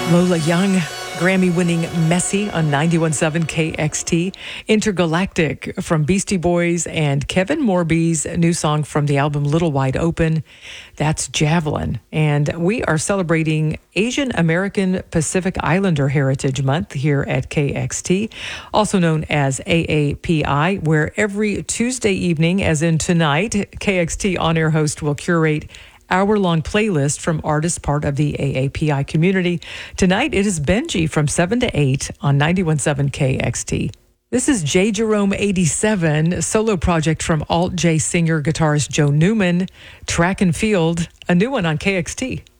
Lola Young, Grammy-winning Messy on 91.7 KXT. Intergalactic from Beastie Boys and Kevin Morby's new song from the album Little Wide Open. That's Javelin. And we are celebrating Asian American Pacific Islander Heritage Month here at KXT, also known as AAPI, where every Tuesday evening, as in tonight, KXT on-air host will curate hour-long playlist from artists part of the AAPI community. Tonight, it is Benji from 7 to 8 on 91.7 KXT. This is J. Jerome 87, solo project from Alt J singer guitarist Joe Newman, Track and Field, a new one on KXT.